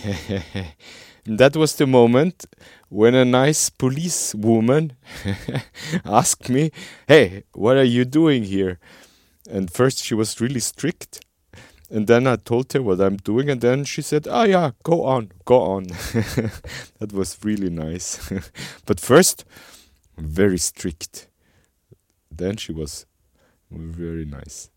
That was the moment when a nice policewoman asked me, "Hey, what are you doing here?" And first she was really strict. And then I told her what I'm doing, and then she said, "Oh yeah, go on, go on." That was really nice. But first, very strict. Then she was very nice.